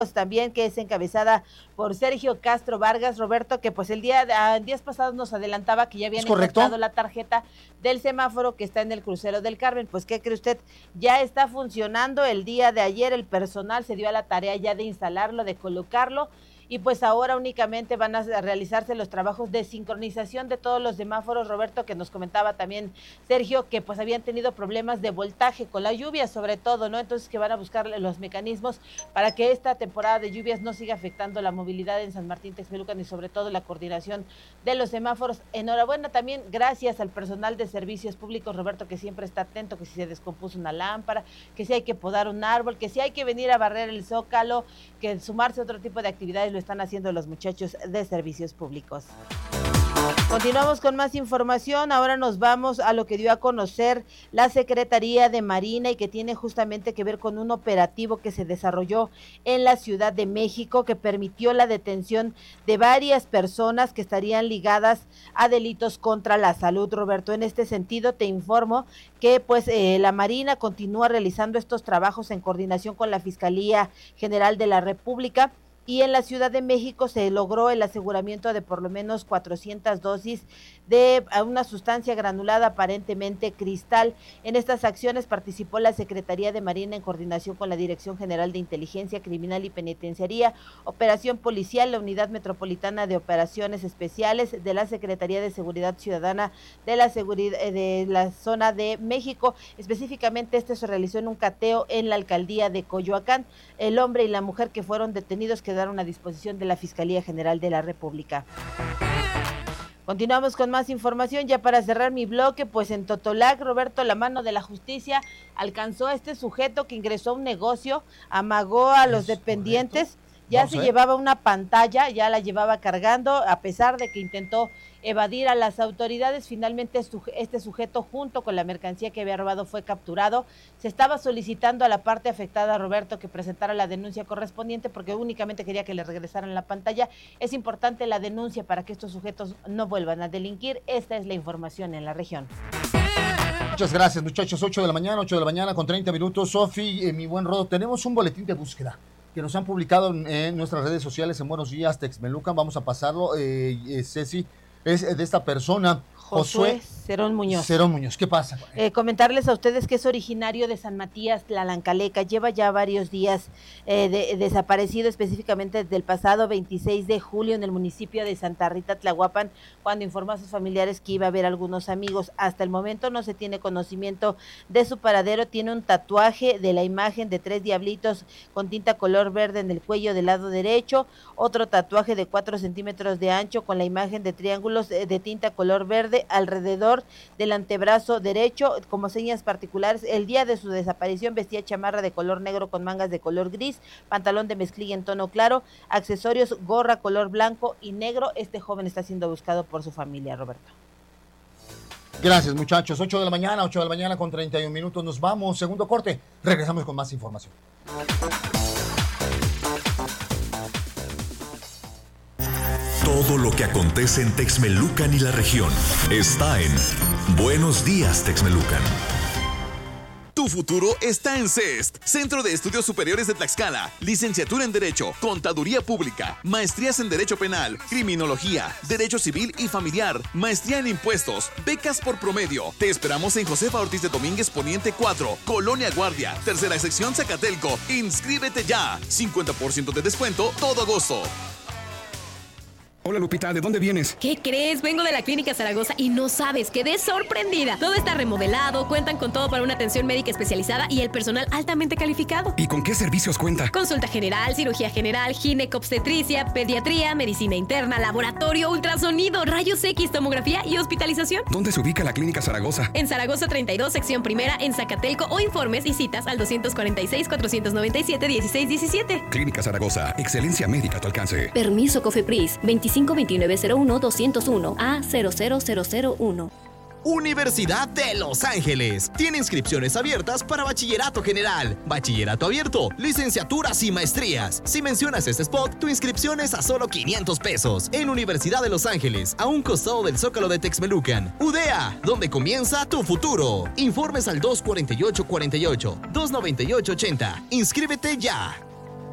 también, que es encabezada por Sergio Castro Vargas, Roberto, que pues días pasados nos adelantaba que ya habían encontrado la tarjeta del semáforo que está en el crucero del Carmen. Pues, ¿qué cree usted? Ya está funcionando. El día de ayer el personal se dio a la tarea ya de instalarlo, de colocarlo, y pues ahora únicamente van a realizarse los trabajos de sincronización de todos los semáforos, Roberto, que nos comentaba también Sergio, que pues habían tenido problemas de voltaje con la lluvia, sobre todo, ¿no? Entonces que van a buscar los mecanismos para que esta temporada de lluvias no siga afectando la movilidad en San Martín Texmelucan y sobre todo la coordinación de los semáforos. Enhorabuena también, gracias al personal de servicios públicos, Roberto, que siempre está atento, que si se descompuso una lámpara, que si hay que podar un árbol, que si hay que venir a barrer el Zócalo, que sumarse a otro tipo de actividades, lo están haciendo los muchachos de servicios públicos. Continuamos con más información. Ahora nos vamos a lo que dio a conocer la Secretaría de Marina y que tiene justamente que ver con un operativo que se desarrolló en la Ciudad de México, que permitió la detención de varias personas que estarían ligadas a delitos contra la salud. Roberto, en este sentido te informo que pues la Marina continúa realizando estos trabajos en coordinación con la Fiscalía General de la República. Y en la Ciudad de México se logró el aseguramiento de por lo menos 400 dosis de una sustancia granulada, aparentemente cristal. En estas acciones participó la Secretaría de Marina en coordinación con la Dirección General de Inteligencia Criminal y Penitenciaría, Operación Policial, la Unidad Metropolitana de Operaciones Especiales de la Secretaría de Seguridad Ciudadana de la zona de México. Específicamente este se realizó en un cateo en la alcaldía de Coyoacán. El hombre y la mujer que fueron detenidos quedaron a disposición de la Fiscalía General de la República. Continuamos con más información ya para cerrar mi bloque. Pues en Totolac, Roberto, la mano de la justicia alcanzó a este sujeto que ingresó a un negocio, amagó a los dependientes. Ya se llevaba una pantalla, ya la llevaba cargando, a pesar de que intentó evadir a las autoridades. Finalmente este sujeto, junto con la mercancía que había robado, fue capturado. Se estaba solicitando a la parte afectada, Roberto, que presentara la denuncia correspondiente porque únicamente quería que le regresaran la pantalla. Es importante la denuncia para que estos sujetos no vuelvan a delinquir. Esta es la información en la región. Muchas gracias, muchachos. 8 de la mañana con 30 minutos. Sofi, mi buen Rodo, tenemos un boletín de búsqueda que nos han publicado en nuestras redes sociales en Buenos Días Texmelucan. Vamos a pasarlo. Ceci, es de esta persona, Josué Cerón Muñoz. ¿Qué pasa? Comentarles a ustedes que es originario de San Matías, Tlalancaleca. Lleva ya varios días desaparecido, específicamente desde el pasado 26 de julio en el municipio de Santa Rita, Tlahuapan, cuando informó a sus familiares que iba a ver algunos amigos. Hasta el momento no se tiene conocimiento de su paradero. Tiene un tatuaje de la imagen de 3 diablitos con tinta color verde en el cuello del lado derecho, otro tatuaje de 4 centímetros de ancho con la imagen de triángulos de tinta color verde alrededor del antebrazo derecho como señas particulares. El día de su desaparición vestía chamarra de color negro con mangas de color gris, pantalón de mezclilla en tono claro, accesorios, gorra color blanco y negro. Este joven está siendo buscado por su familia, Roberto. Gracias, muchachos. 8 de la mañana con 31 minutos. Nos vamos, segundo corte. Regresamos con más información. Todo lo que acontece en Texmelucan y la región está en Buenos Días, Texmelucan. Tu futuro está en CEST, Centro de Estudios Superiores de Tlaxcala. Licenciatura en Derecho, Contaduría Pública, Maestrías en Derecho Penal, Criminología, Derecho Civil y Familiar, Maestría en Impuestos, becas por promedio. Te esperamos en Josefa Ortiz de Domínguez Poniente 4, Colonia Guardia, tercera sección Zacatelco. Inscríbete ya. 50% de descuento todo agosto. Hola Lupita, ¿de dónde vienes? ¿Qué crees? Vengo de la Clínica Zaragoza y no sabes, quedé sorprendida. Todo está remodelado, cuentan con todo para una atención médica especializada y el personal altamente calificado. ¿Y con qué servicios cuenta? Consulta general, cirugía general, ginecobstetricia, pediatría, medicina interna, laboratorio, ultrasonido, rayos X, tomografía y hospitalización. ¿Dónde se ubica la Clínica Zaragoza? En Zaragoza 32, sección primera, en Zacatelco, o informes y citas al 246-497-1617. Clínica Zaragoza, excelencia médica a tu alcance. Permiso COFEPRIS 252901-201 a 00001. Universidad de Los Ángeles. Tiene inscripciones abiertas para bachillerato general, bachillerato abierto, licenciaturas y maestrías. Si mencionas este spot, tu inscripción es a solo 500 pesos. En Universidad de Los Ángeles, a un costado del Zócalo de Texmelucan. UDEA, donde comienza tu futuro. Informes al 248-48, 298-80. Inscríbete ya.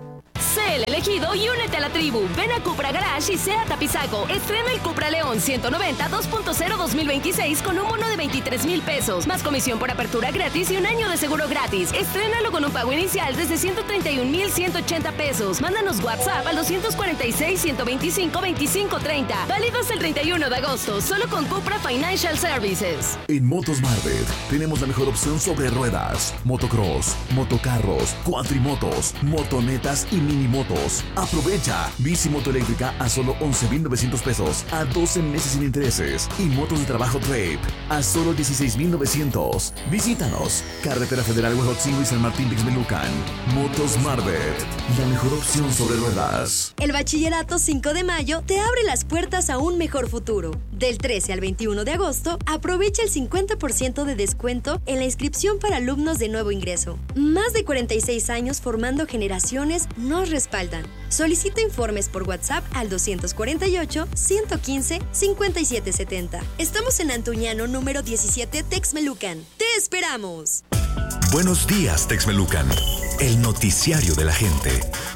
Sé el elegido y únete a la tribu. Ven a Cupra Garage y sea Tapizaco. Estrena el Cupra León 190 2.0 2026 con un bono de 23,000 pesos, más comisión por apertura gratis y un año de seguro gratis. Estrénalo con un pago inicial desde 131,180 pesos. Mándanos WhatsApp al 246-125-2530. Válido hasta el 31 de agosto, solo con Cupra Financial Services. En Motos Marvel tenemos la mejor opción sobre ruedas: motocross, motocarros, cuatrimotos, motonetas y minimotos. Aprovecha bici moto eléctrica a solo 11,900 pesos a 12 meses sin intereses y motos de trabajo Trape a solo 16,900. Visítanos. Carretera Federal Huejotzingo y San Martín Texmelucan. Motos Marvel, la mejor opción sobre ruedas. El Bachillerato 5 de Mayo te abre las puertas a un mejor futuro. Del 13 al 21 de agosto, aprovecha el 50% de descuento en la inscripción para alumnos de nuevo ingreso. Más de 46 años formando generaciones nos respaldan. Solicita informes por WhatsApp al 248-115-5770. Estamos en Antuñano, número 17, Texmelucan. ¡Te esperamos! Buenos días, Texmelucan. El noticiario de la gente.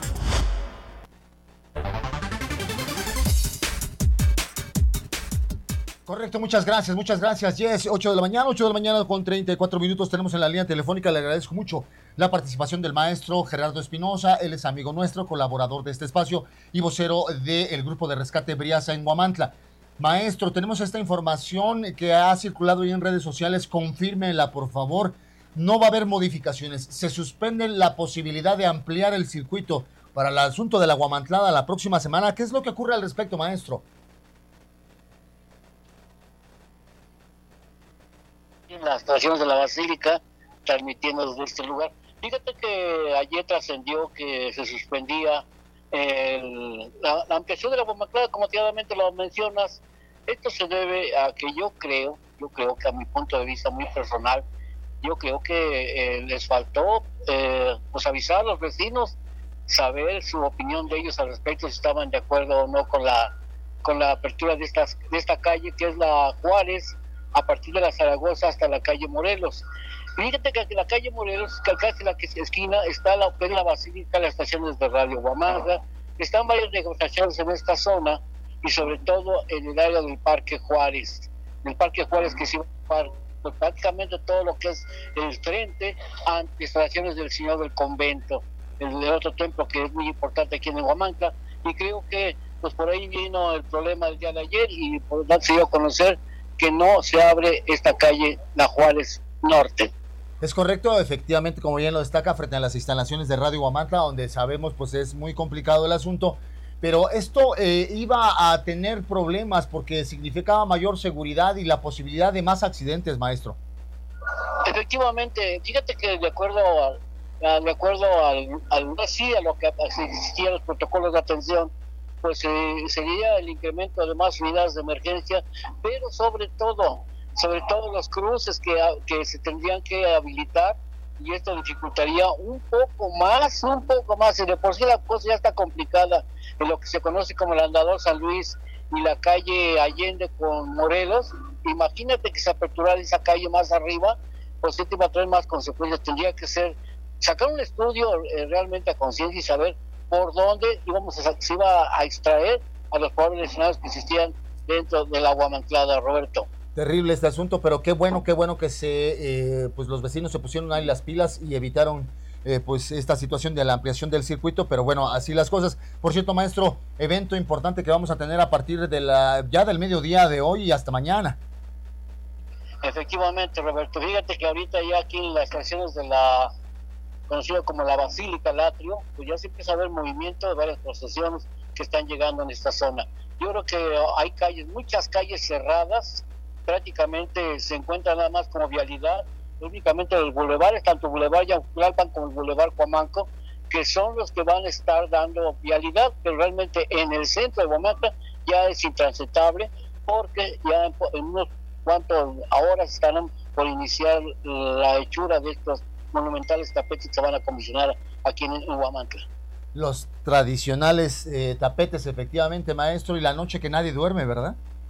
Correcto, muchas gracias, Yes, 8 de la mañana con 34 minutos, tenemos en la línea telefónica, le agradezco mucho la participación del maestro Gerardo Espinosa, él es amigo nuestro, colaborador de este espacio y vocero del grupo de rescate Briasa en Huamantla. Maestro, tenemos esta información que ha circulado hoy en redes sociales, confírmela por favor, no va a haber modificaciones, se suspende la posibilidad de ampliar el circuito para el asunto de la Huamantlada la próxima semana. ¿Qué es lo que ocurre al respecto, maestro? Las estaciones de la Basílica, transmitiendo desde este lugar. Fíjate que ayer trascendió que se suspendía la ampliación de la Huamantlada, como atinadamente lo mencionas. Esto se debe a que yo creo que a mi punto de vista muy personal, yo creo que les faltó pues avisar a los vecinos, saber su opinión de ellos al respecto, si estaban de acuerdo o no con la apertura de esta calle, que es la Juárez, a partir de la Zaragoza hasta la calle Morelos. Fíjate que la calle Morelos, casi la esquina, está la Basílica, las estaciones de Radio Huamantla, están varias negociaciones en esta zona y sobre todo en el área del Parque Juárez. El Parque Juárez que se va a pues, prácticamente todo lo que es el frente ante instalaciones del Señor del Convento, el otro templo que es muy importante aquí en Huamantla, y creo que pues por ahí vino el problema del día de ayer y por lo se dio a conocer que no se abre esta calle, la Juárez Norte. Es correcto, efectivamente, como bien lo destaca, frente a las instalaciones de Radio Huamantla, donde sabemos pues es muy complicado el asunto, pero esto iba a tener problemas porque significaba mayor seguridad y la posibilidad de más accidentes, maestro. Efectivamente, fíjate que de acuerdo a lo que existían los protocolos de atención, pues sería el incremento de más unidades de emergencia, pero sobre todo los cruces que se tendrían que habilitar, y esto dificultaría un poco más, y de por sí la cosa ya está complicada en lo que se conoce como el Andador San Luis y la calle Allende con Morelos. Imagínate que se aperturara esa calle más arriba, pues esto iba a traer más consecuencias. Tendría que sacar un estudio realmente a conciencia y saber por dónde se iba a extraer a los pobres lesionados que existían dentro de la Huamantlada, Roberto. Terrible este asunto, pero qué bueno que pues los vecinos se pusieron ahí las pilas y evitaron pues esta situación de la ampliación del circuito, pero bueno, así las cosas. Por cierto, maestro, evento importante que vamos a tener a partir de ya del mediodía de hoy y hasta mañana. Efectivamente, Roberto, fíjate que ahorita ya aquí en las estaciones de conocido como la Basílica, el atrio, pues ya se empieza a ver movimiento de varias procesiones que están llegando en esta zona. Yo creo que hay muchas calles cerradas, prácticamente se encuentra nada más como vialidad, únicamente el bulevar, tanto el bulevar Yauclalpan como el bulevar Cuamanco, que son los que van a estar dando vialidad, pero realmente en el centro de Huamantla ya es intransitable, porque ya en unos cuantos horas están por iniciar la hechura de estos monumentales tapetes que se van a comisionar aquí en Huamantla. Los tradicionales tapetes, efectivamente, maestro, y la noche que nadie duerme, ¿verdad?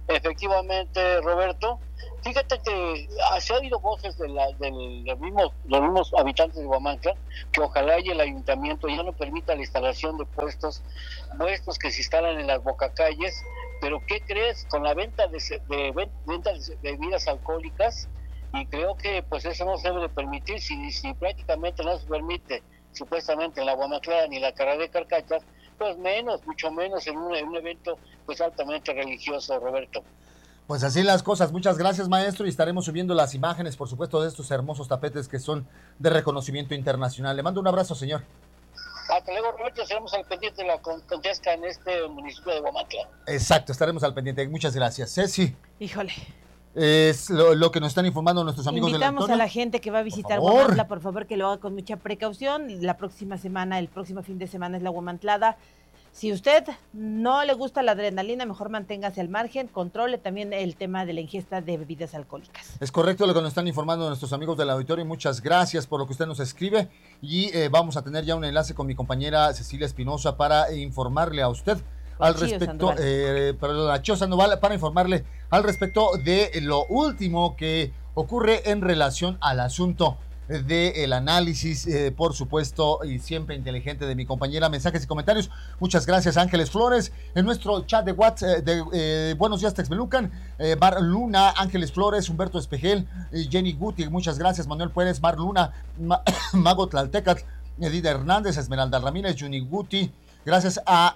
Efectivamente, Roberto. Fíjate que se ha habido voces de los mismos habitantes de Huamantla que ojalá y el ayuntamiento ya no permita la instalación de puestos que se instalan en las bocacalles, pero ¿qué crees? Con la venta de bebidas alcohólicas, y creo que pues eso no se debe de permitir, si prácticamente no se permite supuestamente en la Huamantla ni la carrera de carcachas, pues mucho menos en un evento pues altamente religioso, Roberto. Pues así las cosas. Muchas gracias, maestro, y estaremos subiendo las imágenes, por supuesto, de estos hermosos tapetes que son de reconocimiento internacional. Le mando un abrazo, señor. Hasta luego, Roberto. Estaremos al pendiente de la contesta en este municipio de Huamantla. Exacto, estaremos al pendiente. Muchas gracias. Ceci. Híjole. Es lo que nos están informando nuestros amigos del auditorio. Invitamos a la gente que va a visitar Huamantla, por favor, que lo haga con mucha precaución. La próxima semana, el próximo fin de semana es la Huamantlada. Si usted no le gusta la adrenalina, mejor manténgase al margen, controle también el tema de la ingesta de bebidas alcohólicas. Es correcto lo que nos están informando nuestros amigos del auditorio, y muchas gracias por lo que usted nos escribe, y vamos a tener ya un enlace con mi compañera Cecilia Espinosa para informarle a usted al respecto, a Chio Sandoval, para informarle al respecto de lo último que ocurre en relación al asunto del análisis, por supuesto, y siempre inteligente de mi compañera. Mensajes y comentarios. Muchas gracias, Ángeles Flores. En nuestro chat de WhatsApp de Buenos Días Texmelucan, Mar Luna, Ángeles Flores, Humberto Espejel, Jenny Guti, muchas gracias, Manuel Pérez, Mar Luna, Mago Tlaltecatl, Edith Hernández, Esmeralda Ramírez, Juni Guti. Gracias a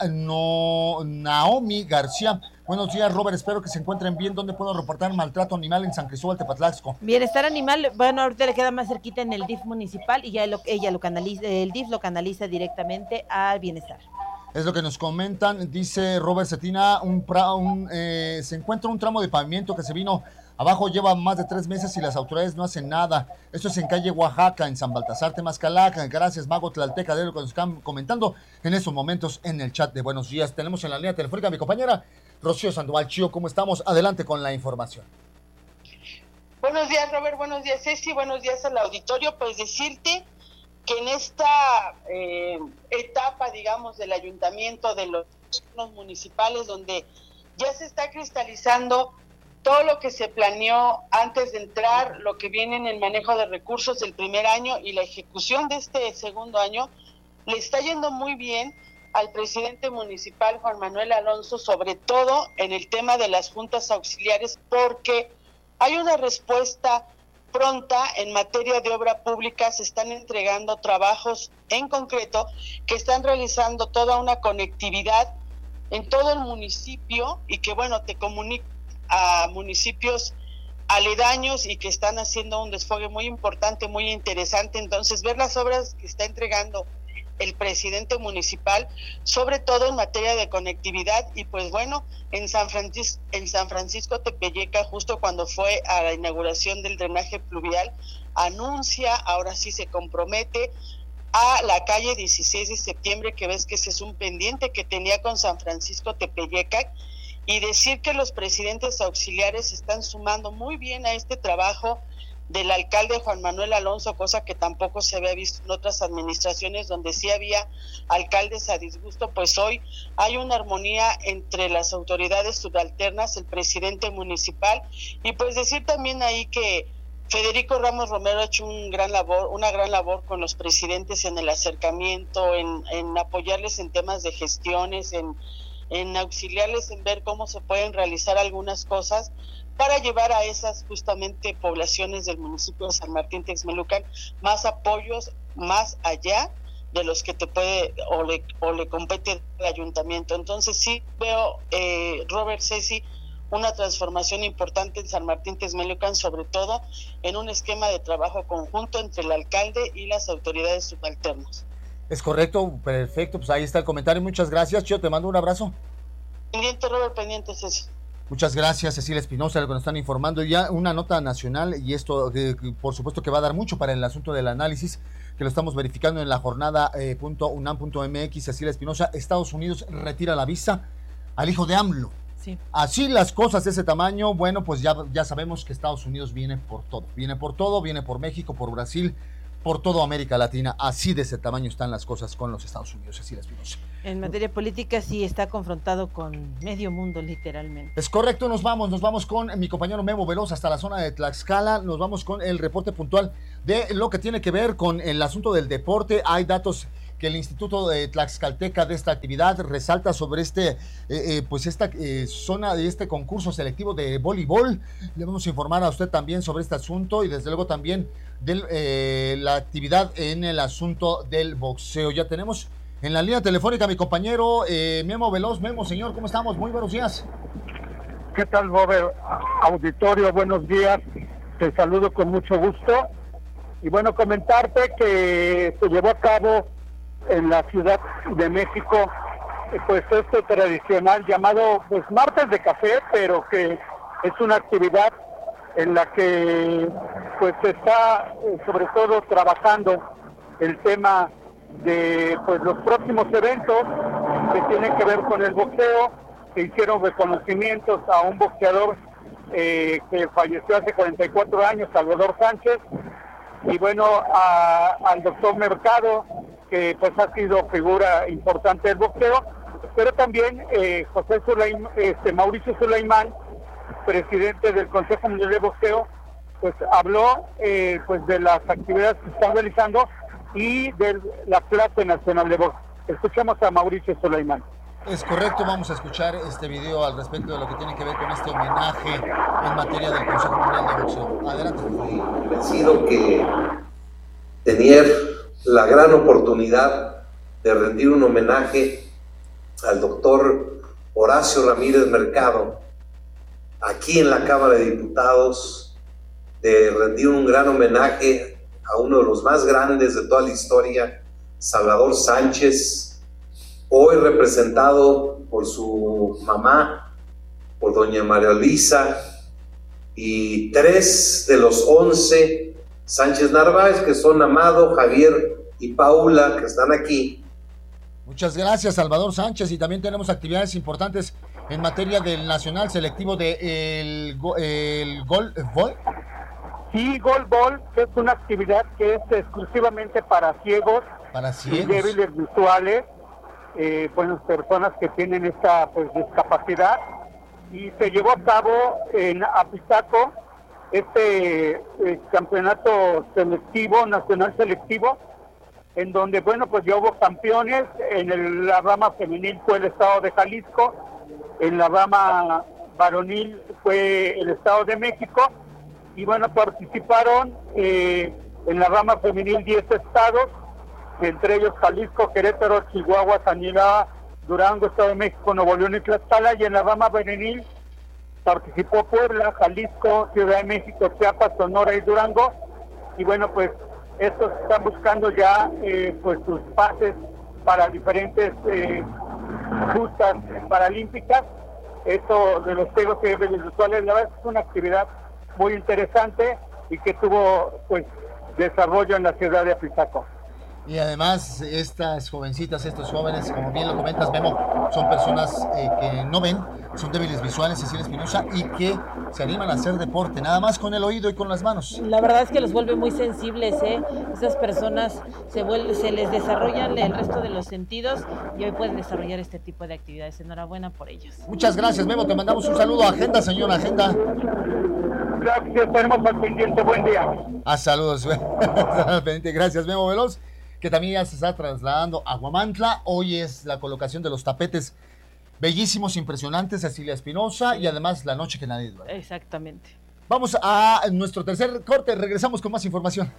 Naomi García. Buenos días, Robert, espero que se encuentren bien. ¿Dónde puedo reportar maltrato animal en San Cristóbal, Tepatlaxco? Bienestar Animal, bueno, ahorita le queda más cerquita en el DIF municipal, y ya ella lo canaliza, el DIF lo canaliza directamente a Bienestar. Es lo que nos comentan. Dice Robert Cetina, se encuentra un tramo de pavimento que se vino abajo, lleva más de 3 meses y las autoridades no hacen nada. Esto es en calle Oaxaca, en San Baltasar, Temazcalaca. Gracias, Mago Tlalteca, de lo que nos están comentando en estos momentos en el chat de Buenos Días. Tenemos en la línea telefónica a mi compañera Rocío Sandoval. Chio, ¿cómo estamos? Adelante con la información. Buenos días, Robert. Buenos días, Ceci. Buenos días al auditorio. Pues decirte que en esta etapa, digamos, del ayuntamiento, de los municipales, donde ya se está cristalizando todo lo que se planeó antes de entrar, lo que viene en el manejo de recursos del primer año y la ejecución de este segundo año, le está yendo muy bien al presidente municipal Juan Manuel Alonso, sobre todo en el tema de las juntas auxiliares, porque hay una respuesta pronta en materia de obra pública. Se están entregando trabajos en concreto que están realizando toda una conectividad en todo el municipio, y que bueno, te comunica a municipios aledaños y que están haciendo un desfogue muy importante, muy interesante. Entonces, ver las obras que está entregando el presidente municipal, sobre todo en materia de conectividad, y pues bueno, en San Francisco Tepeyeca, justo cuando fue a la inauguración del drenaje pluvial, anuncia, ahora sí se compromete a la calle 16 de septiembre, que ves que ese es un pendiente que tenía con San Francisco Tepeyeca, y decir que los presidentes auxiliares están sumando muy bien a este trabajo del alcalde Juan Manuel Alonso, cosa que tampoco se había visto en otras administraciones donde sí había alcaldes a disgusto. Pues hoy hay una armonía entre las autoridades subalternas, el presidente municipal, y pues decir también ahí que Federico Ramos Romero ha hecho una gran labor con los presidentes en el acercamiento, en apoyarles en temas de gestiones, en auxiliarles en ver cómo se pueden realizar algunas cosas para llevar a esas justamente poblaciones del municipio de San Martín Texmelucan más apoyos más allá de los que te puede o le compete al ayuntamiento. Entonces sí veo, Robert, Ceci, una transformación importante en San Martín Texmelucan, sobre todo en un esquema de trabajo conjunto entre el alcalde y las autoridades subalternas. Es correcto, perfecto, pues ahí está el comentario. Muchas gracias, Chio, te mando un abrazo. Pendiente, Robert, pendiente, Ceci. Muchas gracias, Cecilia Espinosa, lo que nos están informando. Ya una nota nacional, y esto por supuesto que va a dar mucho para el asunto del análisis, que lo estamos verificando en la jornada .unam.mx. Cecilia Espinosa, Estados Unidos retira la visa al hijo de AMLO. Sí. Así las cosas de ese tamaño, bueno, pues ya sabemos que Estados Unidos viene por todo, viene por México, por Brasil, por toda América Latina. Así de ese tamaño están las cosas con los Estados Unidos. Cecilia Espinosa. En materia política sí está confrontado con medio mundo, literalmente. Es correcto, nos vamos con mi compañero Memo Veloz hasta la zona de Tlaxcala, nos vamos con el reporte puntual de lo que tiene que ver con el asunto del deporte. Hay datos que el Instituto de Tlaxcalteca de esta actividad resalta sobre esta zona de este concurso selectivo de voleibol. Le vamos a informar a usted también sobre este asunto y desde luego también de la actividad en el asunto del boxeo. Ya tenemos en la línea telefónica a mi compañero Memo Veloz. Memo, señor, ¿cómo estamos? Muy buenos días. ¿Qué tal, Robert? Auditorio, buenos días. Te saludo con mucho gusto. Y bueno, comentarte que se llevó a cabo en la Ciudad de México pues este tradicional llamado pues martes de café, pero que es una actividad en la que pues se está sobre todo trabajando el tema de pues los próximos eventos que tienen que ver con el boxeo. Se hicieron reconocimientos a un boxeador que falleció hace 44 años, Salvador Sánchez, y bueno, al doctor Mercado, que pues ha sido figura importante del boxeo, pero también Mauricio Sulaimán, presidente del Consejo Mundial de Boxeo, pues habló pues de las actividades que están realizando y de la clase nacional de boxeo. Escuchamos a Mauricio Sulaimán. Es correcto, vamos a escuchar este video al respecto de lo que tiene que ver con este homenaje en materia del Consejo Mundial de Boxeo. Adelante. Estoy convencido que tenía la gran oportunidad de rendir un homenaje al doctor Horacio Ramírez Mercado aquí en la Cámara de Diputados, de rendir un gran homenaje a uno de los más grandes de toda la historia, Salvador Sánchez, hoy representado por su mamá, por doña María Luisa, y 3 de los 11 Sánchez Narváez, que son Amado, Javier y Paula, que están aquí. Muchas gracias, Salvador Sánchez. Y también tenemos actividades importantes en materia del nacional selectivo de el golbol. Sí, golbol, que es una actividad que es exclusivamente para ciegos, y débiles visuales, personas que tienen esta discapacidad. Y se llevó a cabo en Apizaco este campeonato selectivo, nacional selectivo, en donde, ya hubo campeones. En la rama femenil fue el estado de Jalisco, en la rama varonil fue el estado de México, y participaron en la rama femenil 10 estados, entre ellos Jalisco, Querétaro, Chihuahua, San Luis, Durango, Estado de México, Nuevo León y Tlaxcala, y en la rama varonil participó Puebla, Jalisco, Ciudad de México, Chiapas, Sonora y Durango. Y estos están buscando ya sus pases para diferentes justas paralímpicas. Esto de los ciegos y débiles visuales, la verdad es una actividad muy interesante y que tuvo desarrollo en la ciudad de Apizaco. Y además estas jovencitas, estos jóvenes, como bien lo comentas, Memo, son personas que no ven, son débiles visuales, Cecilia Espinosa, y que se animan a hacer deporte, nada más con el oído y con las manos. La verdad es que los vuelve muy sensibles, Esas personas se les desarrollan el resto de los sentidos y hoy pueden desarrollar este tipo de actividades. Enhorabuena por ellos. Muchas gracias, Memo, te mandamos un saludo. Agenda, señora, agenda. Gracias, tenemos al pendiente, buen día. Saludos, gracias, Memo Veloz, que también ya se está trasladando a Huamantla. Hoy es la colocación de los tapetes bellísimos, impresionantes, Cecilia Espinosa, y además la noche que nadie duerme. Exactamente. Vamos a nuestro tercer corte, regresamos con más información.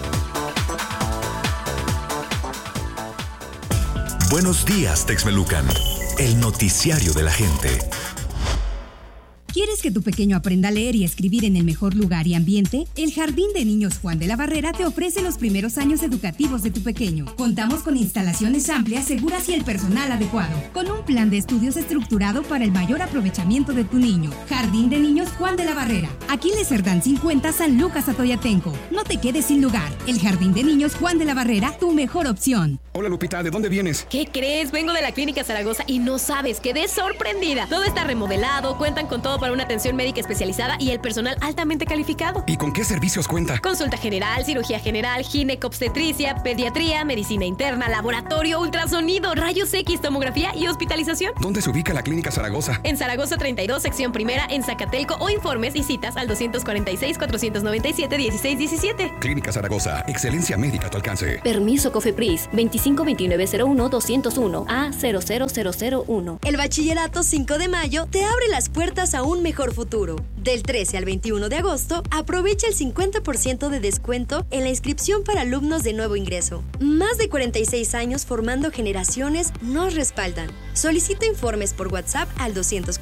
Buenos días, Texmelucan, el noticiario de la gente. ¿Quieres que tu pequeño aprenda a leer y escribir en el mejor lugar y ambiente? El Jardín de Niños Juan de la Barrera te ofrece los primeros años educativos de tu pequeño. Contamos con instalaciones amplias, seguras y el personal adecuado, con un plan de estudios estructurado para el mayor aprovechamiento de tu niño. Jardín de Niños Juan de la Barrera, Aquiles Cerdán 50, San Lucas Atoyatenco. No te quedes sin lugar. El Jardín de Niños Juan de la Barrera, tu mejor opción. Hola, Lupita, ¿de dónde vienes? ¿Qué crees? Vengo de la Clínica Zaragoza y no sabes, quedé sorprendida. Todo está remodelado, cuentan con todo para una atención médica especializada y el personal altamente calificado. ¿Y con qué servicios cuenta? Consulta general, cirugía general, ginecobstetricia, pediatría, medicina interna, laboratorio, ultrasonido, rayos X, tomografía y hospitalización. ¿Dónde se ubica la Clínica Zaragoza? En Zaragoza 32, sección primera, en Zacatelco, o informes y citas al 246-497-1617. Clínica Zaragoza, excelencia médica a tu alcance. Permiso COFEPRIS 252901-201 A00001. El Bachillerato 5 de mayo te abre las puertas a un mejor futuro. Del 13 al 21 de agosto, aprovecha el 50% de descuento en la inscripción para alumnos de nuevo ingreso. Más de 46 años formando generaciones nos respaldan. Solicita informes por WhatsApp al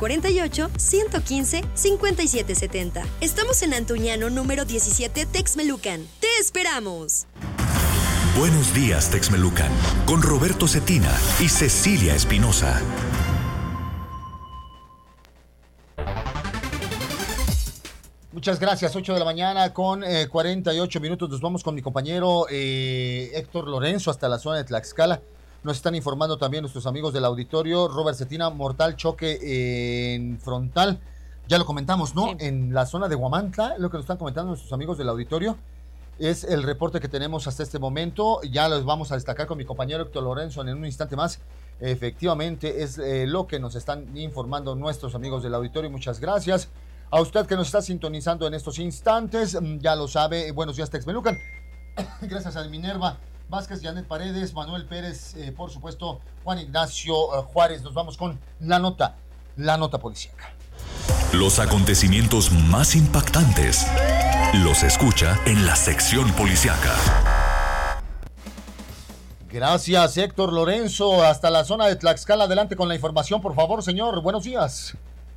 248-115-5770. Estamos en Antuñano, número 17, Texmelucan. ¡Te esperamos! Buenos días, Texmelucan, con Roberto Cetina y Cecilia Espinosa. Muchas gracias, 8 de la mañana con 48 minutos. Nos vamos con mi compañero Héctor Lorenzo hasta la zona de Tlaxcala. Nos están informando también nuestros amigos del auditorio. Robert Cetina, mortal choque en frontal. Ya lo comentamos, ¿no? Sí. En la zona de Huamantla, lo que nos están comentando nuestros amigos del auditorio. Es el reporte que tenemos hasta este momento. Ya los vamos a destacar con mi compañero Héctor Lorenzo en un instante más. Efectivamente, es lo que nos están informando nuestros amigos del auditorio. Muchas gracias. A usted que nos está sintonizando en estos instantes, ya lo sabe. Buenos días, Texmelucan. Gracias a Minerva Vázquez, Janet Paredes, Manuel Pérez, por supuesto, Juan Ignacio Juárez. Nos vamos con la nota policíaca. Los acontecimientos más impactantes los escucha en la sección policíaca. Gracias, Héctor Lorenzo. Hasta la zona de Tlaxcala. Adelante con la información, por favor, señor. Buenos días.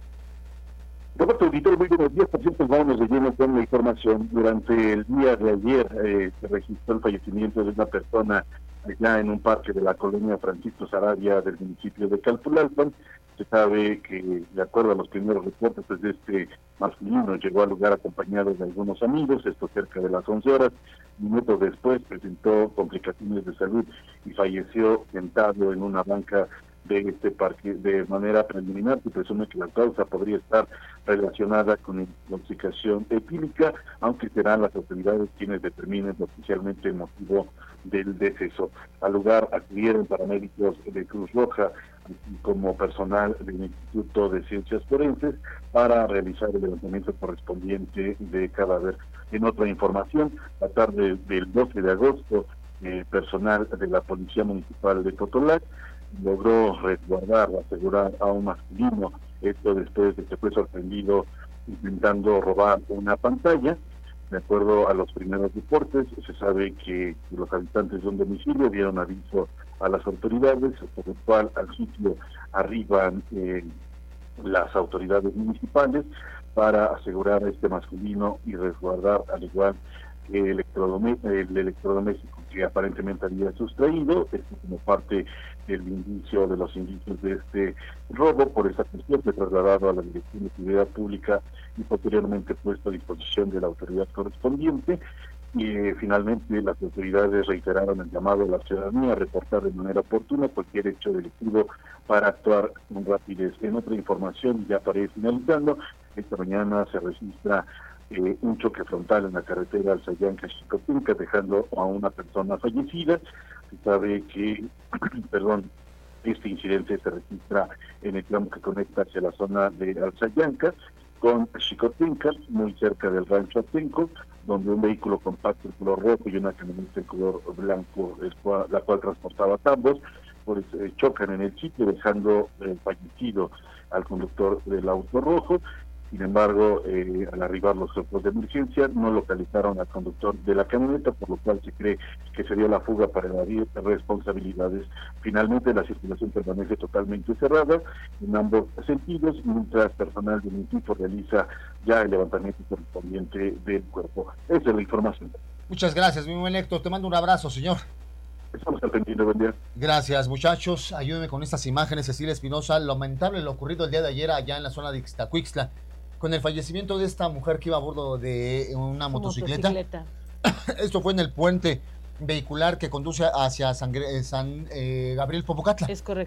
Roberto Auditor, muy buenos días. Por cierto, vamos de lleno con la información. Durante el día de ayer se registró el fallecimiento de una persona allá en un parque de la colonia Francisco Sarabia del municipio de Calpulalpan. Se sabe que, de acuerdo a los primeros reportes, pues este masculino llegó al lugar acompañado de algunos amigos, esto cerca de las 11 horas. Minutos después presentó complicaciones de salud y falleció sentado en una banca de este parque. De manera preliminar se presume que la causa podría estar relacionada con intoxicación etílica, aunque serán las autoridades quienes determinen oficialmente el motivo del deceso. Al lugar acudieron paramédicos de Cruz Roja, así como personal del Instituto de Ciencias Forenses, para realizar el levantamiento correspondiente de cadáver. En otra información, la tarde del 12 de agosto, personal de la Policía Municipal de Totolac logró resguardar, asegurar a un masculino, esto después de que fue sorprendido intentando robar una pantalla. De acuerdo a los primeros reportes, se sabe que los habitantes de un domicilio dieron aviso a las autoridades, por lo cual al sitio arriban las autoridades municipales para asegurar a este masculino y resguardar, al igual que el electrodoméstico que aparentemente había sustraído, esto como parte del indicio, de los indicios de este robo. Por esa cuestión fue trasladado a la Dirección de Seguridad Pública y posteriormente puesto a disposición de la autoridad correspondiente. Y finalmente las autoridades reiteraron el llamado a la ciudadanía a reportar de manera oportuna cualquier hecho delictivo para actuar con rapidez. En otra información, ya para ir finalizando, esta mañana se registra un choque frontal en la carretera Alzayanca-Xicotenca, dejando a una persona fallecida. Se sabe que, este incidente se registra en el tramo que conecta hacia la zona de Alzayanca con Xicotenca, muy cerca del rancho Atenco, donde un vehículo compacto de color rojo y una camioneta de color blanco, la cual transportaba tambos, pues chocan en el sitio, dejando fallecido al conductor del auto rojo. Sin embargo, al arribar los cuerpos de emergencia, no localizaron al conductor de la camioneta, por lo cual se cree que se dio la fuga para evadir responsabilidades. Finalmente, la circulación permanece totalmente cerrada en ambos sentidos, mientras personal del equipo realiza ya el levantamiento correspondiente del cuerpo. Esa es la información. Muchas gracias, mi buen Héctor. Te mando un abrazo, señor. Estamos al pendiente, buen día. Gracias, muchachos. Ayúdenme con estas imágenes, Cecilia Espinosa. Lamentable lo ocurrido el día de ayer allá en la zona de Ixtacuixtla, con el fallecimiento de esta mujer que iba a bordo de una motocicleta. Esto fue en el puente vehicular que conduce hacia San Gabriel Popocatla. Es correcto.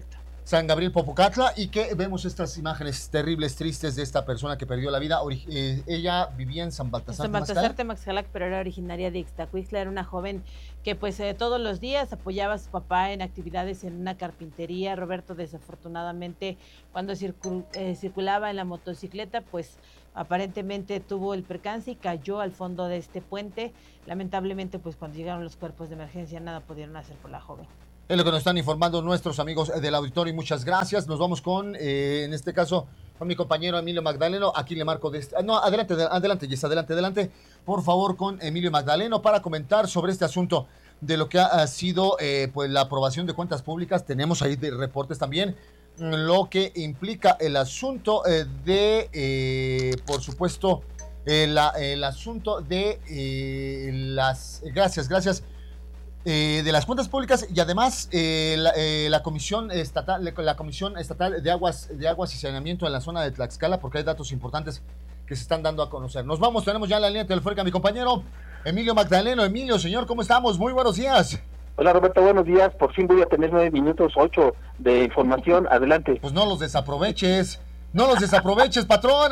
San Gabriel Popocatla, y que vemos estas imágenes terribles, tristes de esta persona que perdió la vida. Ella vivía en San Baltasar Temaxcalac, pero era originaria de Ixtacuistla. Era una joven que pues todos los días apoyaba a su papá en actividades en una carpintería. Roberto, desafortunadamente, cuando circulaba en la motocicleta, pues aparentemente tuvo el percance y cayó al fondo de este puente. Lamentablemente, pues cuando llegaron los cuerpos de emergencia, nada pudieron hacer por la joven. Es lo que nos están informando nuestros amigos del auditorio, y muchas gracias. Nos vamos con, en este caso, con mi compañero Emilio Magdaleno. Aquí le marco adelante, Jess, adelante, por favor, con Emilio Magdaleno para comentar sobre este asunto de lo que ha sido pues la aprobación de cuentas públicas. Tenemos ahí de reportes también, lo que implica el asunto por supuesto, el asunto de gracias. De las cuentas públicas, y además la Comisión Estatal de Aguas y Saneamiento en la zona de Tlaxcala, porque hay datos importantes que se están dando a conocer. Nos vamos, tenemos ya en la línea telefónica a mi compañero Emilio Magdaleno. Emilio, señor, ¿cómo estamos? Muy buenos días. Hola, Roberto, buenos días. Por fin voy a tener 9 minutos, 8 de información. Adelante. Pues no los desaproveches, patrón.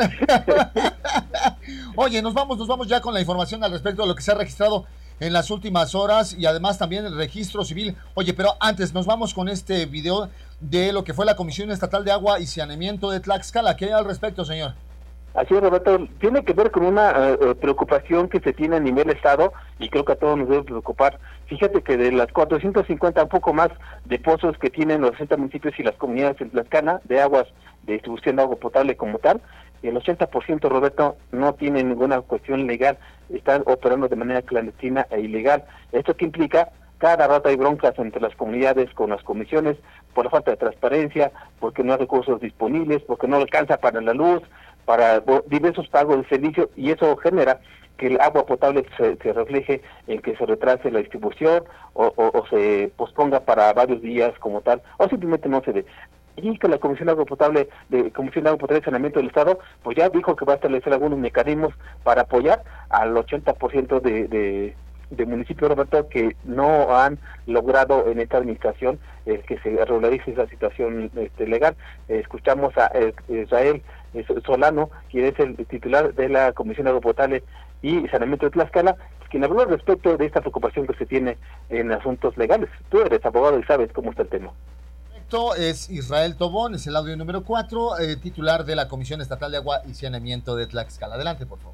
Oye, nos vamos ya con la información al respecto de lo que se ha registrado en las últimas horas, y además también el registro civil. Oye, pero antes nos vamos con este video de lo que fue la Comisión Estatal de Agua y Saneamiento de Tlaxcala. ¿Qué hay al respecto, señor? Así es, Roberto, tiene que ver con una preocupación que se tiene a nivel estado, y creo que a todos nos debe preocupar. Fíjate que de las 450, un poco más, de pozos que tienen los 60 municipios y las comunidades en Tlaxcala de aguas, de distribución de agua potable como tal, el 80%, Roberto, no tiene ninguna cuestión legal, están operando de manera clandestina e ilegal. ¿Esto qué implica? Cada rato hay broncas entre las comunidades con las comisiones por la falta de transparencia, porque no hay recursos disponibles, porque no alcanza para la luz, para diversos pagos de servicio, y eso genera que el agua potable se refleje en que se retrase la distribución o se posponga para varios días como tal, o simplemente no se dé. Y que la Comisión de Agua Potable y Saneamiento del Estado, pues ya dijo que va a establecer algunos mecanismos para apoyar al 80% de municipios, Roberto, que no han logrado en esta administración que se regularice esa situación legal. Escuchamos a Israel Solano, quien es el titular de la Comisión de Agua Potable y Saneamiento de Tlaxcala, quien habló al respecto de esta preocupación que se tiene en asuntos legales. Tú eres abogado y sabes cómo está el tema. Es Israel Tobón, es el audio número 4, titular de la Comisión Estatal de Agua y Saneamiento de Tlaxcala. Adelante, por favor.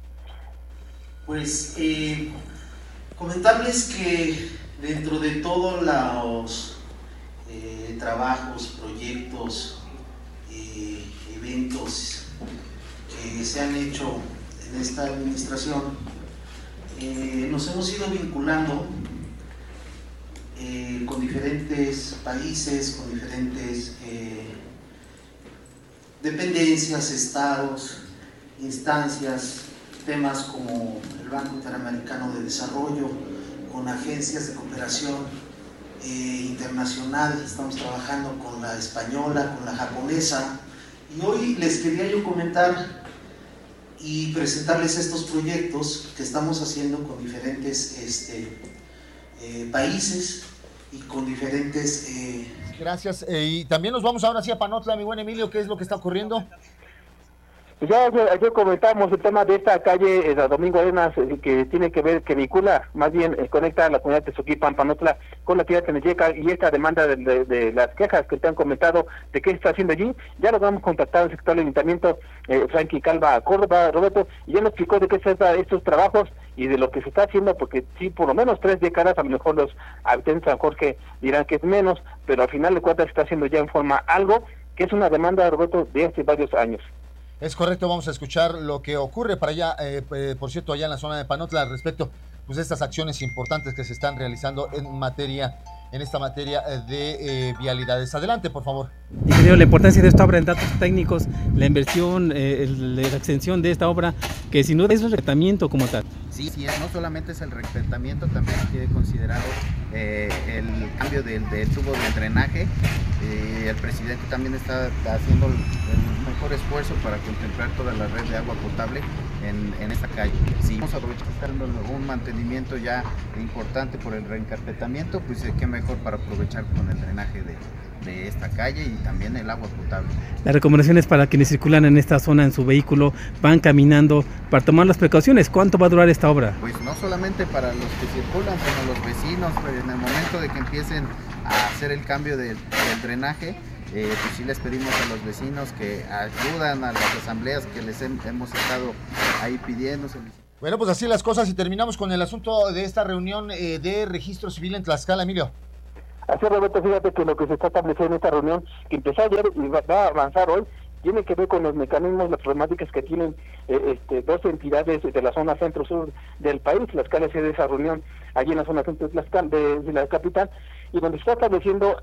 Pues comentarles que dentro de todos los trabajos, proyectos, eventos que se han hecho en esta administración, nos hemos ido vinculando con diferentes países, con diferentes dependencias, estados, instancias, temas como el Banco Interamericano de Desarrollo, con agencias de cooperación internacional. Estamos trabajando con la española, con la japonesa, y hoy les quería yo comentar y presentarles estos proyectos que estamos haciendo con diferentes países y con diferentes... Gracias, y también nos vamos ahora sí a Panotla, mi buen Emilio. ¿Qué es lo que está ocurriendo? Ya ayer comentamos el tema de esta calle Domingo Arenas, que tiene que ver, que vincula, más bien conecta a la comunidad de Tezoquipan, Panotla, con la ciudad de Teneyeca, y esta demanda de las quejas que te han comentado de qué está haciendo allí. Ya lo vamos a contactar al sector del ayuntamiento, Frankie Calva Córdoba, Roberto, y ya nos explicó de qué se trata estos trabajos y de lo que se está haciendo, porque sí, por lo menos 3 décadas, a lo mejor los habitantes de San Jorge dirán que es menos, pero al final de cuentas se está haciendo ya en forma algo que es una demanda, Roberto, de hace varios años. Es correcto, vamos a escuchar lo que ocurre para allá, por cierto, allá en la zona de Panotla, al respecto pues, de estas acciones importantes que se están realizando en esta materia de vialidades. Adelante, por favor. Y creo la importancia de esta obra en datos técnicos, la inversión, la extensión de esta obra, que sin duda es un tratamiento como tal. Sí, no solamente es el reclutamiento, también hay que considerar el cambio del tubo de drenaje. El presidente también está haciendo el mejor esfuerzo para contemplar toda la red de agua potable en esta calle. Si vamos a aprovechar un mantenimiento ya importante por el reencarpetamiento, pues qué mejor para aprovechar con el drenaje de esta calle y también el agua potable. Las recomendaciones para quienes circulan en esta zona en su vehículo, van caminando, para tomar las precauciones. ¿Cuánto va a durar esta obra? Pues no solamente para los que circulan, sino los vecinos, pues en el momento de que empiecen a hacer el cambio del drenaje, pues sí les pedimos a los vecinos que ayudan a las asambleas que les hemos estado ahí pidiendo. Bueno, pues así las cosas, y terminamos con el asunto de esta reunión de registro civil en Tlaxcala, Emilio. Así, Roberto, fíjate que lo que se está estableciendo en esta reunión, que empezó ayer y va a avanzar hoy, tiene que ver con los mecanismos, las problemáticas que tienen dos entidades de la zona centro-sur del país. Tlaxcala es de esa reunión allí en la zona centro de la capital, y donde se está estableciendo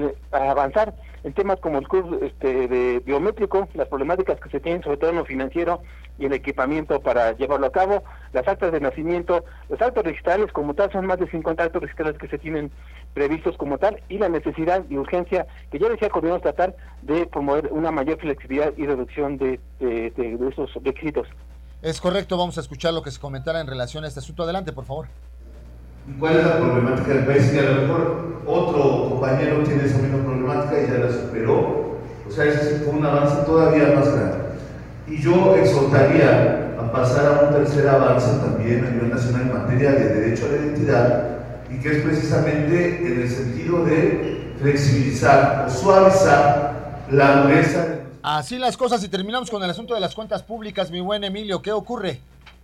avanzar en temas como el curso de biométrico, las problemáticas que se tienen sobre todo en lo financiero y el equipamiento para llevarlo a cabo, las actas de nacimiento, los actos registrales como tal, son más de 50 actos registrales que se tienen previstos como tal, y la necesidad y urgencia que ya decía el gobierno estatal de promover una mayor flexibilidad y reducción de esos requisitos. Es correcto, vamos a escuchar lo que se comentara en relación a este asunto. Adelante, por favor. ¿Cuál es la problemática del país? Que a lo mejor otro compañero tiene esa misma problemática y ya la superó. O sea, ese fue un avance todavía más grande. Y yo exhortaría a pasar a un tercer avance también a nivel nacional en materia de derecho a la identidad, y que es precisamente en el sentido de flexibilizar o suavizar la dureza. Así las cosas, y terminamos con el asunto de las cuentas públicas, mi buen Emilio. ¿Qué ocurre?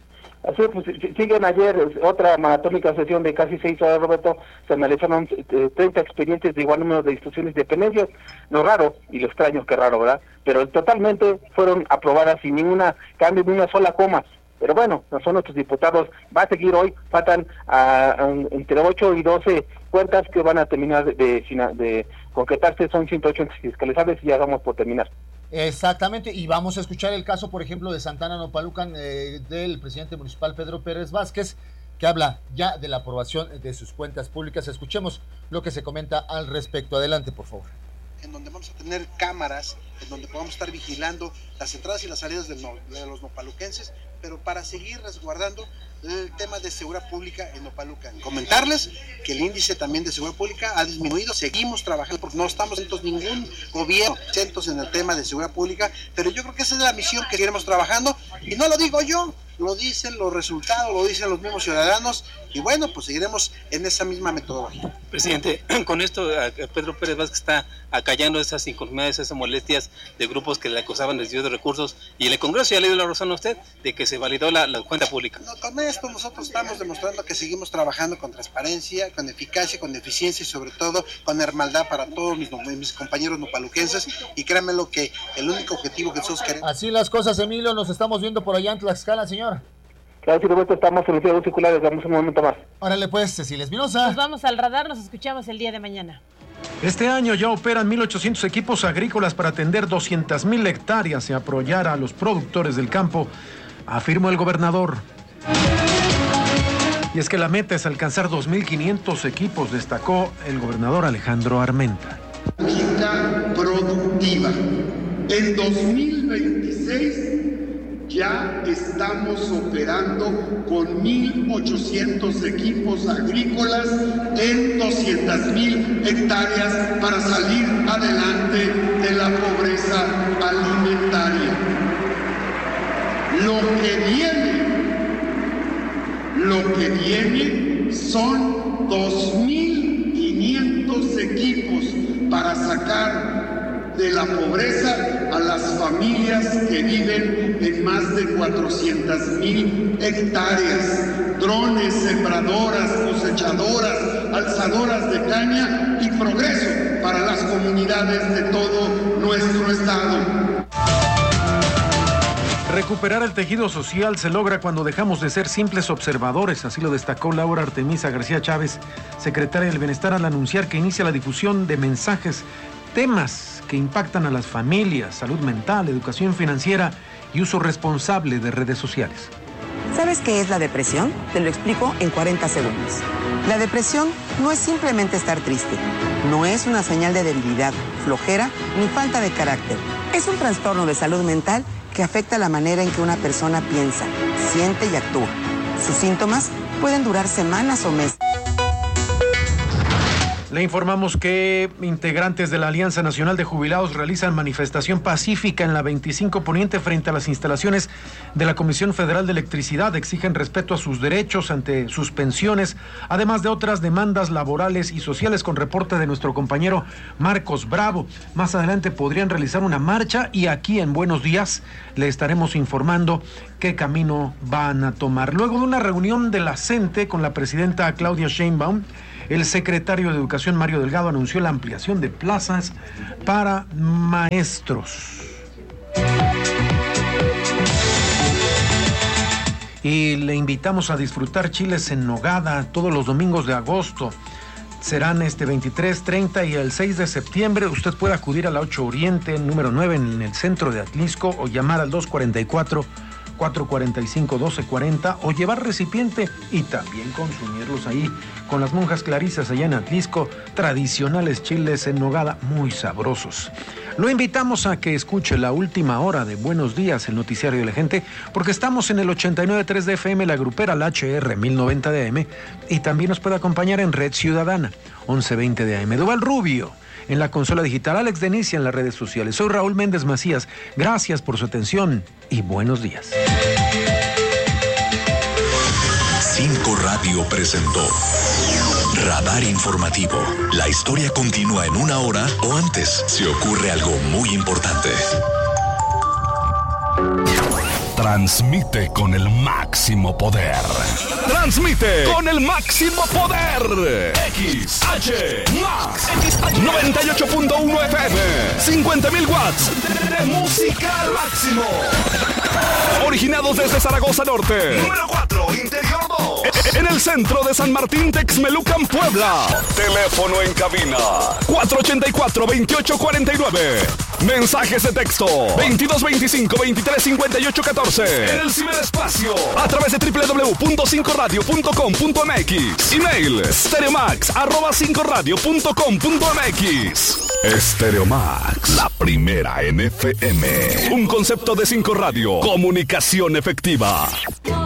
Así pues, siguen ayer otra maratónica sesión de casi 6 horas, Roberto. Se analizaron 30 expedientes de igual número de instituciones y dependencias. Lo raro, y lo extraño, que raro, ¿verdad? Pero totalmente fueron aprobadas sin ninguna cambio, ni una sola coma. Pero bueno, no son nuestros diputados. Va a seguir hoy, faltan entre 8 y 12 cuentas que van a terminar de concretarse. Son 108 fiscalizables y ya vamos por terminar. Exactamente, y vamos a escuchar el caso, por ejemplo, de Santana Nopalucan, del presidente municipal Pedro Pérez Vázquez, que habla ya de la aprobación de sus cuentas públicas. Escuchemos lo que se comenta al respecto. Adelante, por favor. En donde vamos a tener cámaras, en donde podamos estar vigilando las entradas y las salidas de los nopaluquenses, pero para seguir resguardando el tema de seguridad pública en Nopalucan. Comentarles que el índice también de seguridad pública ha disminuido, seguimos trabajando porque no estamos en ningún gobierno centros en el tema de seguridad pública, pero yo creo que esa es la misión que seguiremos trabajando, y no lo digo yo, lo dicen los resultados, lo dicen los mismos ciudadanos, y bueno, pues seguiremos en esa misma metodología. Presidente, con esto Pedro Pérez Vázquez está acallando esas inconformidades, esas molestias de grupos que le acusaban de desvío de recursos, y en el Congreso ya le dio la razón a usted de que se validó la cuenta pública. No, con esto nosotros estamos demostrando que seguimos trabajando con transparencia, con eficacia, con eficiencia y sobre todo con hermandad para todos mis compañeros nopaluquenses, y créanme lo que el único objetivo que nosotros queremos. Así las cosas, Emilio, nos estamos viendo por allá en Tlaxcala, señor. Claro, sí, Roberto, estamos en los días circulares, damos un momento más. Órale pues, Cecilia Espinosa. Nos vamos al radar, nos escuchamos el día de mañana. Este año ya operan 1,800 equipos agrícolas para atender 200,000 hectáreas y apoyar a los productores del campo, afirmó el gobernador. Y es que la meta es alcanzar 2,500 equipos, destacó el gobernador Alejandro Armenta. Productiva. En 2026 ya estamos operando con 1,800 equipos agrícolas en 200,000 hectáreas para salir adelante de la pobreza alimentaria. Lo que viene son 2,500 equipos para sacar de la pobreza a las familias que viven en más de 400,000 hectáreas, drones, sembradoras, cosechadoras, alzadoras de caña y progreso para las comunidades de todo nuestro estado. Recuperar el tejido social se logra cuando dejamos de ser simples observadores, así lo destacó Laura Artemisa García Chávez, secretaria del Bienestar, al anunciar que inicia la difusión de mensajes, temas que impactan a las familias, salud mental, educación financiera y uso responsable de redes sociales. ¿Sabes qué es la depresión? Te lo explico en 40 segundos. La depresión no es simplemente estar triste, no es una señal de debilidad, flojera ni falta de carácter. Es un trastorno de salud mental que afecta la manera en que una persona piensa, siente y actúa. Sus síntomas pueden durar semanas o meses. Le informamos que integrantes de la Alianza Nacional de Jubilados realizan manifestación pacífica en la 25 Poniente frente a las instalaciones de la Comisión Federal de Electricidad. Exigen respeto a sus derechos ante sus pensiones, además de otras demandas laborales y sociales, con reporte de nuestro compañero Marcos Bravo. Más adelante podrían realizar una marcha y aquí en Buenos Días le estaremos informando qué camino van a tomar. Luego de una reunión de la CENTE con la presidenta Claudia Sheinbaum, el secretario de Educación, Mario Delgado, anunció la ampliación de plazas para maestros. Y le invitamos a disfrutar chiles en nogada todos los domingos de agosto. Serán 23, 30 y el 6 de septiembre. Usted puede acudir a la 8 Oriente, número 9, en el centro de Atlisco, o llamar al 244-445-1240, o llevar recipiente y también consumirlos ahí con las monjas clarisas allá en Atlisco. Tradicionales chiles en nogada muy sabrosos. Lo invitamos a que escuche la última hora de Buenos Días, el noticiario de la gente, porque estamos en el 89.3 de FM, la grupera, la HR 1090 de AM, y también nos puede acompañar en Red Ciudadana 1120 de AM. Duval Rubio en la consola digital, Alex Denicia en las redes sociales. Soy Raúl Méndez Macías. Gracias por su atención y buenos días. 5 Radio presentó Radar Informativo. La historia continúa en 1 hora o antes si ocurre algo muy importante. Transmite con el máximo poder. Transmite con el máximo poder. XH Max 98.1 FM. 50.000 watts de música al máximo. Originados desde Zaragoza Norte. Número 4, Interior 2. En el centro de San Martín, Texmelucan, Puebla. Teléfono en cabina 484-2849. Mensajes de texto 2225-235814. En el ciberespacio a través de www.5radio.com.mx. Email stereomax@5radio.com.mx. Stereomax, la primera en FM. Un concepto de 5 Radio. Comunicación efectiva.